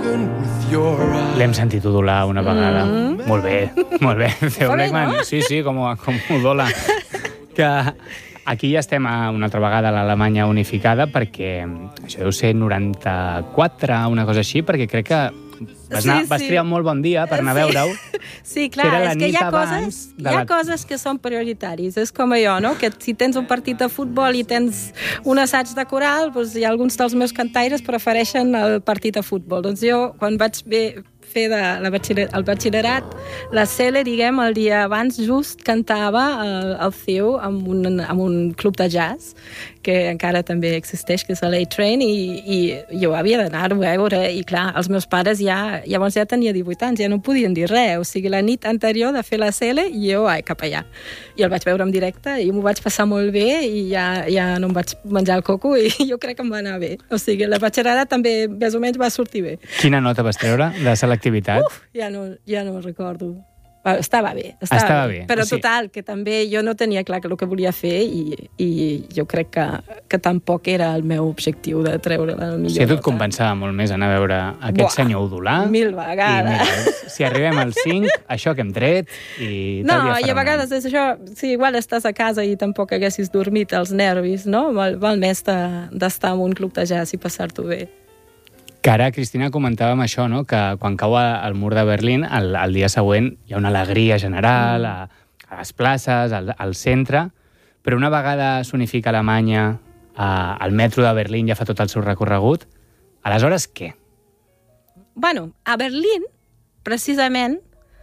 L'hem sentit udolar una vegada. Molt bé. Theo Blackman, no? Sí, com udola. Que aquí ja estem una altra vegada a l'Alemanya unificada, perquè això deu ser 94, una cosa així, perquè crec que vas triar un molt bon dia per anar a veure-ho. Sí, clar, és que hi ha coses que són prioritaris. És com jo, no? Que si tens un partit de futbol i tens un assaig de coral, doncs hi ha alguns dels meus cantaires prefereixen el partit de futbol. Doncs jo, quan vaig fer el batxillerat, la Cele, diguem, el dia abans just cantava el Theo amb un club de jazz, que encara també existeix, que és el A-Train, i jo havia d'anar-ho a veure, i clar, els meus pares llavors ja tenia 18 anys, ja no podien dir res, o sigui, la nit anterior de fer la Cele, i jo, cap allà. I el vaig veure en directe, i m'ho vaig passar molt bé, i ja no em vaig menjar el coco, i jo crec que em va anar bé. O sigui, la batxillerat també, més o menys, va sortir bé. Quina nota vas treure de selectivitat? Ja no recordo. Estava bé. Però total, que també jo no tenia clar el que volia fer i jo crec que tampoc era el meu objectiu de treure la millor nota. Si a tu et compensava molt més anar a veure aquest senyor udolar... 1000 vegades. Si arribem al 5, això que hem tret i... No, i a vegades és això, si igual estàs a casa i tampoc haguessis dormit els nervis, no? Val més d'estar en un club de jazz i passar-t'ho bé. Que ara, Cristina, comentàvem això, no? Que quan cau el mur de Berlín, el dia següent hi ha una alegria general a les places, al centre, però una vegada s'unifica Alemanya, el metro de Berlín ja fa tot el seu recorregut, aleshores què? Bueno, a Berlín, precisament,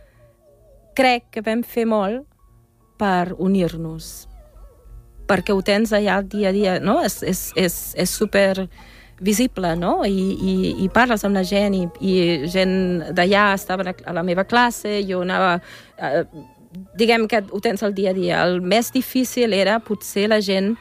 crec que vam fer molt per unir-nos, perquè ho tens allà el dia a dia, no? És super visible, no? I parles amb la gent, i gent d'allà estava a la meva classe, jo anava... diguem que ho tens el dia a dia. El més difícil era potser la gent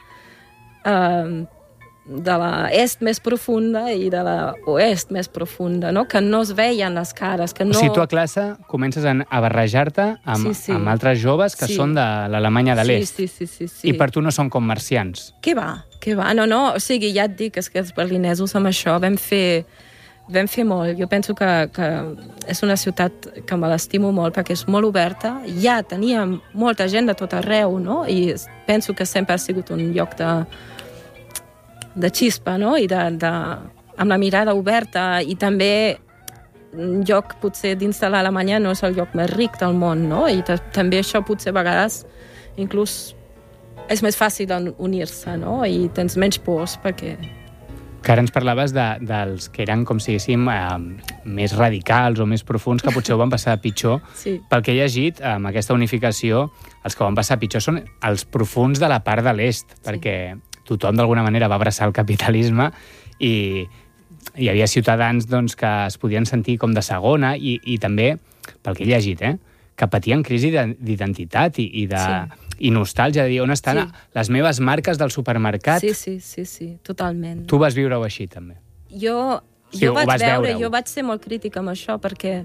de l'est més profunda i de l'oest més profunda, no? Que no es veien les cares, que no... O sigui, tu a classe comences a barrejar-te amb altres joves que són de l'Alemanya de l'est. Sí. I per tu no són com marcians. Què va? No, o sigui, ja et dic, és que els berlinesos amb això vam fer molt. Jo penso que és una ciutat que me l'estimo molt perquè és molt oberta. Ja tenia molta gent de tot arreu, no? I penso que sempre ha sigut un lloc de xispa, no? I amb la mirada oberta, i també un lloc potser dins de l'Alemanya no és el lloc més ric del món, no? I també això potser a vegades inclús és més fàcil unir-se, no? I tens menys pors perquè... Que ara ens parlaves dels que eren, com si diguéssim, més radicals o més profuns, que potser ho van passar pitjor. Sí. Pel que he llegit, amb aquesta unificació, els que van passar pitjor són els profuns de la part de l'est, perquè tothom d'alguna manera va abraçar el capitalisme i hi havia ciutadans doncs, que es podien sentir com de segona i també, pel que he llegit, que patien crisi d'identitat i nostàlgia, de dir, on estan les meves marques del supermercat? Sí, totalment. Tu vas viure-ho així, també? Jo vaig ser molt crítica amb això, perquè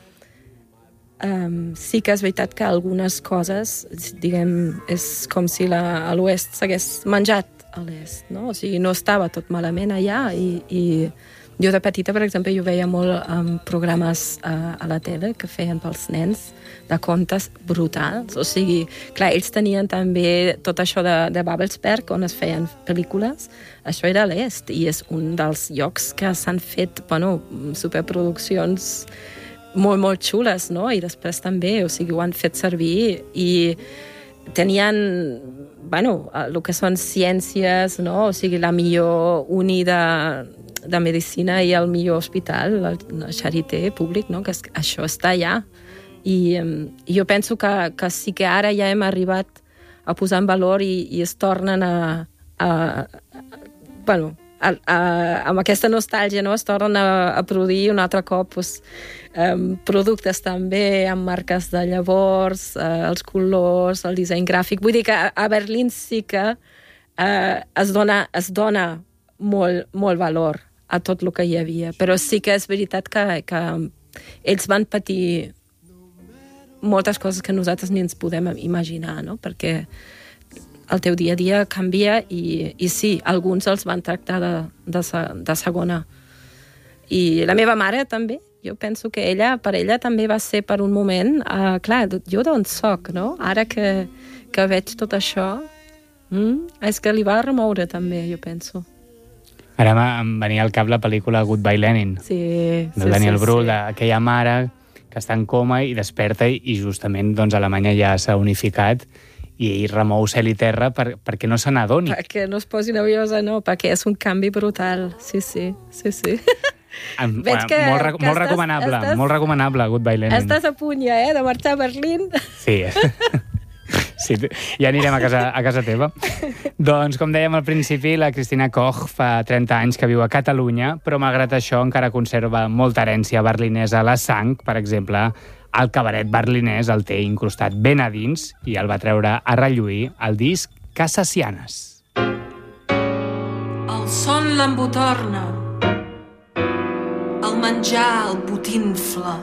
sí que és veritat que algunes coses, diguem, és com si a l'oest s'hagués menjat a l'est, no? O sigui, no estava tot malament allà, i jo de petita, per exemple, jo veia molt programes a la tele que feien pels nens, de contes brutals. O sigui, clar, ells tenien també tot això de Babelsberg, on es feien pel·lícules. Això era a l'est, i és un dels llocs que s'han fet, superproduccions molt, molt xules, no? I després també, o sigui, ho han fet servir, i tenien, el que són ciències, no? O sigui, la millor uni de medicina i el millor hospital, el Charité públic, no? Que això està allà. I jo penso que sí que ara ja hem arribat a posar en valor i es tornen amb aquesta nostàlgia, no? Es tornen a produir un altre cop productes també amb marques de llavors, els colors, el disseny gràfic. Vull dir que a Berlín sí que es dona molt, molt valor a tot el que hi havia, però sí que és veritat que ells van patir moltes coses que nosaltres ni ens podem imaginar, no? Perquè el teu dia a dia canvia i sí, alguns els van tractar de segona. I la meva mare també. Jo penso que per ella també va ser per un moment, clar, jo d'on soc, no? Ara que veig tot això, és que li va remoure també, jo penso. Ara em venia al cap la pel·lícula Goodbye Lenin, del Daniel Brühl, d'aquella mare que està en coma i desperta i justament doncs, Alemanya ja s'ha unificat i ell remou cel i terra perquè no se n'adoni. Perquè no es posi nerviosa, no, perquè és un canvi brutal. Sí. Molt recomanable, Goodbye Lenin. Estàs a punt ja, de marxar a Berlín. Sí, ja anirem a casa teva. Doncs, com dèiem al principi, la Cristina Koch fa 30 anys que viu a Catalunya, però malgrat això encara conserva molta herència berlinesa a la sang. Per exemple, el cabaret berlinès el té incrustat ben a dins i el va treure a relluir el disc Casasianes. El son l'embotorna, el menjar el botinfla,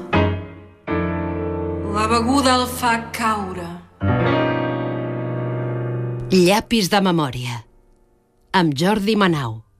la beguda el fa caure. Llapis de memòria, amb Jordi Manau.